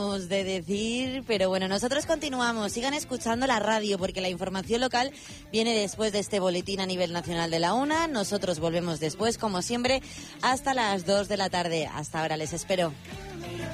de decir, pero bueno, nosotros continuamos. Sigan escuchando la radio porque la información local viene después de este boletín a nivel nacional de la 1. Nosotros volvemos después, como siempre, hasta las 2 de la tarde. Hasta ahora les espero.